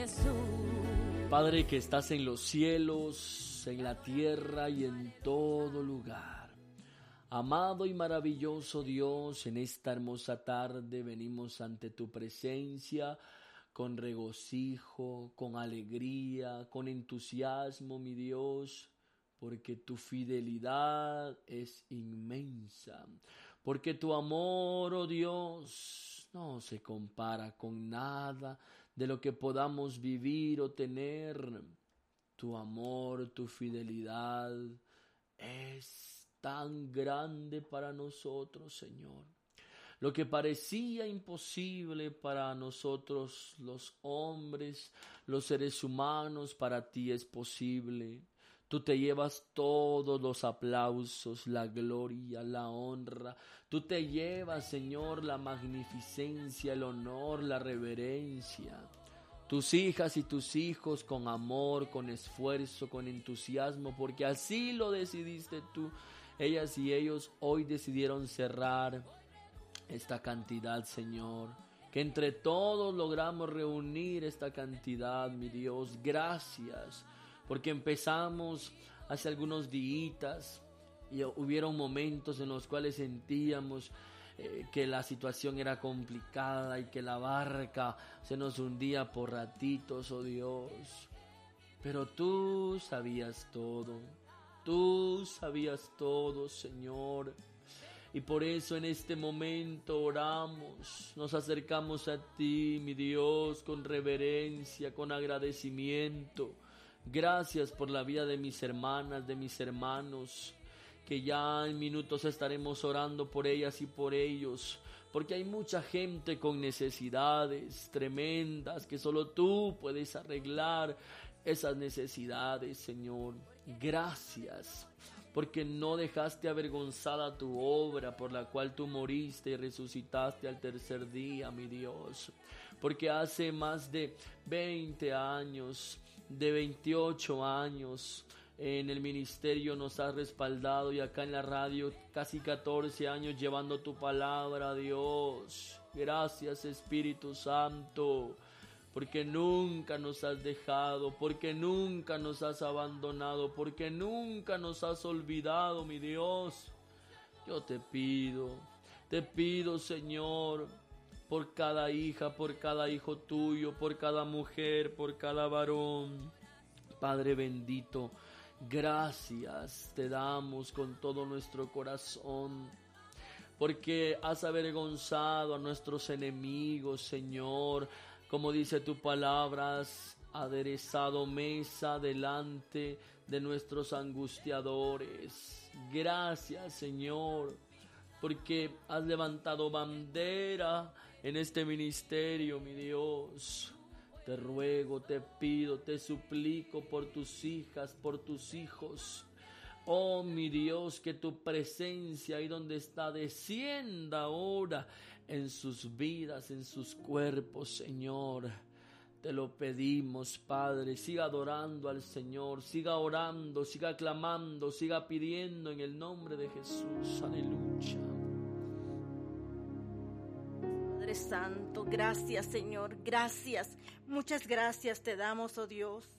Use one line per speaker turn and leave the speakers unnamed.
Jesús.
Padre que estás en los cielos, en la tierra y en todo lugar. Amado y maravilloso Dios, en esta hermosa tarde venimos ante tu presencia con regocijo, con alegría, con entusiasmo, mi Dios, porque tu fidelidad es inmensa, porque tu amor, oh Dios, no se compara con nada de lo que podamos vivir o tener. Tu amor, tu fidelidad es tan grande para nosotros, Señor. Lo que parecía imposible para nosotros los hombres, los seres humanos, para ti es posible. Tú te llevas todos los aplausos, la gloria, la honra. Tú te llevas, Señor, la magnificencia, el honor, la reverencia. Tus hijas y tus hijos con amor, con esfuerzo, con entusiasmo, porque así lo decidiste tú. Ellas y ellos hoy decidieron cerrar esta cantidad, Señor, que entre todos logramos reunir esta cantidad, mi Dios. Gracias, porque empezamos hace algunos días y hubieron momentos en los cuales sentíamos que la situación era complicada y que la barca se nos hundía por ratitos, oh Dios. Pero tú sabías todo, Señor. Y por eso en este momento oramos, nos acercamos a ti, mi Dios, con reverencia, con agradecimiento. Gracias por la vida de mis hermanas, de mis hermanos, que ya en minutos estaremos orando por ellas y por ellos, porque hay mucha gente con necesidades tremendas que solo tú puedes arreglar esas necesidades, Señor. Gracias, porque no dejaste avergonzada tu obra por la cual tú moriste y resucitaste al tercer día, mi Dios. Porque hace más de 20 años, de 28 años, en el ministerio nos has respaldado y acá en la radio casi 14 años llevando tu palabra, Dios. Gracias, Espíritu Santo, porque nunca nos has dejado, porque nunca nos has abandonado, porque nunca nos has olvidado, mi Dios. Yo te pido, Señor, por cada hija, por cada hijo tuyo, por cada mujer, por cada varón. Padre bendito, gracias te damos con todo nuestro corazón, porque has avergonzado a nuestros enemigos, Señor. Como dice tu palabra, has aderezado mesa delante de nuestros angustiadores. Gracias, Señor, porque has levantado bandera en este ministerio, mi Dios. Te ruego, te pido, te suplico por tus hijas, por tus hijos. Oh, mi Dios, que tu presencia ahí donde está descienda ahora en sus vidas, en sus cuerpos, Señor. Te lo pedimos, Padre. Siga adorando al Señor, siga orando, siga clamando, siga pidiendo en el nombre de Jesús. Aleluya.
Padre Santo, gracias, Señor, gracias. Muchas gracias te damos, oh Dios.